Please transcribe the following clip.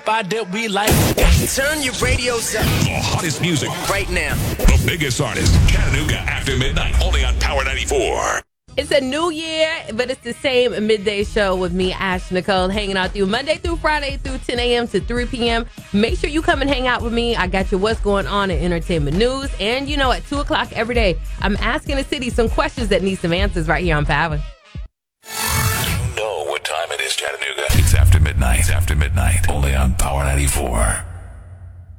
That we like. Turn your radios up. The hottest music right now. The biggest artist. Chattanooga After Midnight. Only on Power 94. It's a new year, but it's the same midday show with me, Ash Nicole, hanging out with you Monday through Friday through 10 a.m. to 3 p.m. Make sure you come and hang out with me. I got you what's going on in entertainment news. And, at 2 o'clock every day, I'm asking the city some questions that need some answers right here on Power. You know what time it is, Chattanooga. It's after midnight. It's after midnight. Only on Power 94.